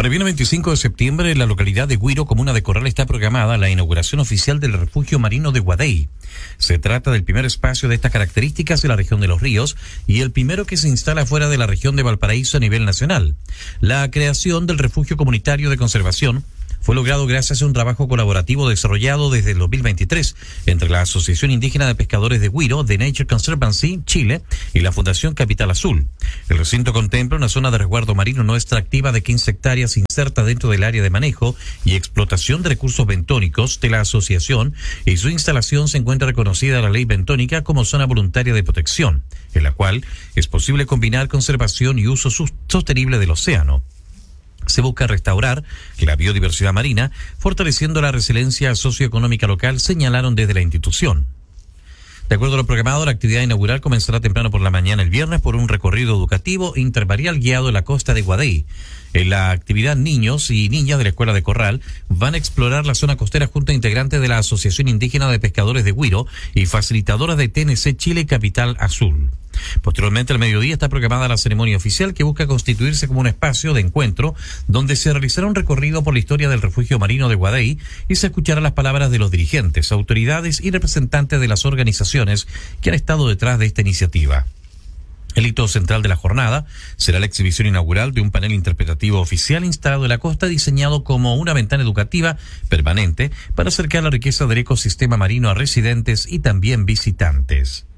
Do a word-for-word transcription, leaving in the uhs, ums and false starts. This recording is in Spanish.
Para el viernes veinticinco de septiembre, en la localidad de Güiro, comuna de Corral, está programada la inauguración oficial del refugio marino de Guadey. Se trata del primer espacio de estas características en la región de Los Ríos y el primero que se instala fuera de la región de Valparaíso a nivel nacional. La creación del refugio comunitario de conservación fue logrado gracias a un trabajo colaborativo desarrollado desde el dos mil veintitrés entre la Asociación Indígena de Pescadores de Güiro, The Nature Conservancy, Chile, y la Fundación Capital Azul. El recinto contempla una zona de resguardo marino no extractiva de quince hectáreas inserta dentro del área de manejo y explotación de recursos bentónicos de la asociación, y su instalación se encuentra reconocida en la ley bentónica como zona voluntaria de protección, en la cual es posible combinar conservación y uso sostenible del océano. Se busca restaurar la biodiversidad marina, fortaleciendo la resiliencia socioeconómica local, señalaron desde la institución. De acuerdo a lo programado, la actividad inaugural comenzará temprano por la mañana el viernes por un recorrido educativo intervarial guiado en la costa de Guadey. En la actividad, niños y niñas de la Escuela de Corral van a explorar la zona costera junto a integrantes de la Asociación Indígena de Pescadores de Güiro y facilitadoras de T N C Chile Capital Azul. Posteriormente, al mediodía, está programada la ceremonia oficial que busca constituirse como un espacio de encuentro donde se realizará un recorrido por la historia del refugio marino de Guadey y se escucharán las palabras de los dirigentes, autoridades y representantes de las organizaciones que han estado detrás de esta iniciativa. El hito central de la jornada será la exhibición inaugural de un panel interpretativo oficial instalado en la costa, diseñado como una ventana educativa permanente para acercar la riqueza del ecosistema marino a residentes y también visitantes.